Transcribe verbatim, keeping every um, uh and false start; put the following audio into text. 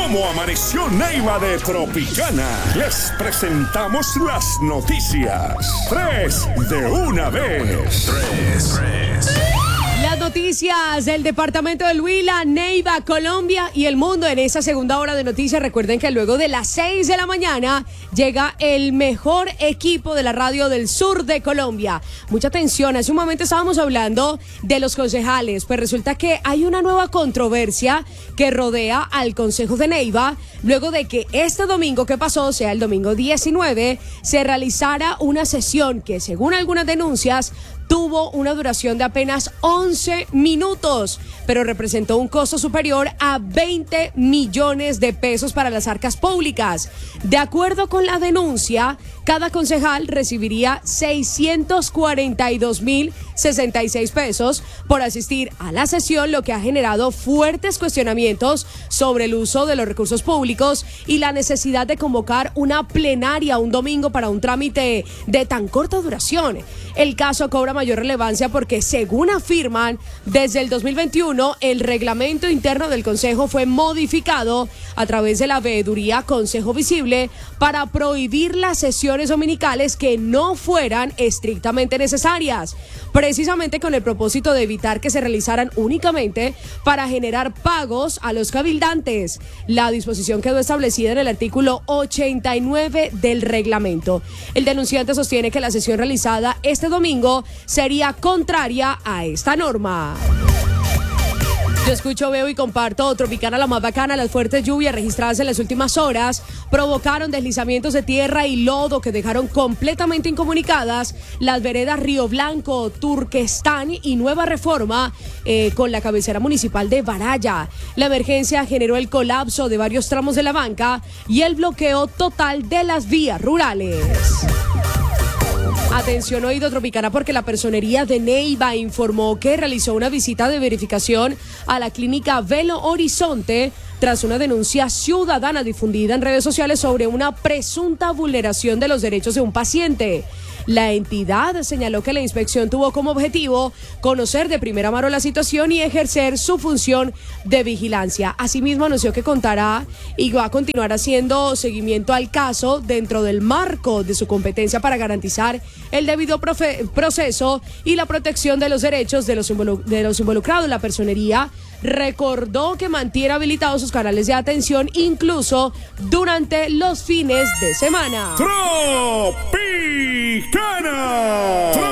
¿Cómo amaneció Neiva de Tropicana? Les presentamos las noticias. Tres de una vez. Tres, tres. Las noticias del departamento del Huila, Neiva, Colombia y el mundo en esa segunda hora de noticias. Recuerden que luego de las seis de la mañana llega el mejor equipo de la radio del sur de Colombia. Mucha atención, hace un momento estábamos hablando de los concejales, pues resulta que hay una nueva controversia que rodea al Consejo de Neiva, luego de que este domingo que pasó, o sea el domingo diecinueve, se realizara una sesión que según algunas denuncias tuvo una duración de apenas once minutos, pero representó un costo superior a veinte millones de pesos para las arcas públicas. De acuerdo con la denuncia, cada concejal recibiría seiscientos cuarenta y dos mil sesenta y seis pesos por asistir a la sesión, lo que ha generado fuertes cuestionamientos sobre el uso de los recursos públicos y la necesidad de convocar una plenaria un domingo para un trámite de tan corta duración. El caso cobra mayor relevancia porque, según afirman, desde el dos mil veintiuno el reglamento interno del Consejo fue modificado a través de la veeduría Consejo Visible para prohibir las sesiones dominicales que no fueran estrictamente necesarias, precisamente con el propósito de evitar que se realizaran únicamente para generar pagos a los cabildantes. La disposición quedó establecida en el artículo ochenta y nueve del reglamento. El denunciante sostiene que la sesión realizada este domingo sería contraria a esta norma. Yo escucho, veo y comparto Tropicana, la más bacana. Las fuertes lluvias registradas en las últimas horas provocaron deslizamientos de tierra y lodo que dejaron completamente incomunicadas las veredas Río Blanco, Turquestán y Nueva Reforma, eh, con la cabecera municipal de Baraya. La emergencia generó el colapso de varios tramos de la banca y el bloqueo total de las vías rurales. Atención, oído Tropicana, porque la Personería de Neiva informó que realizó una visita de verificación a la clínica Belo Horizonte tras una denuncia ciudadana difundida en redes sociales sobre una presunta vulneración de los derechos de un paciente. La entidad señaló que la inspección tuvo como objetivo conocer de primera mano la situación y ejercer su función de vigilancia. Asimismo, anunció que contará y va a continuar haciendo seguimiento al caso dentro del marco de su competencia para garantizar el debido profe- proceso y la protección de los derechos de los, involu- de los involucrados. La Personería recordó que mantiene habilitados sus canales de atención incluso durante los fines de semana. Tropicana.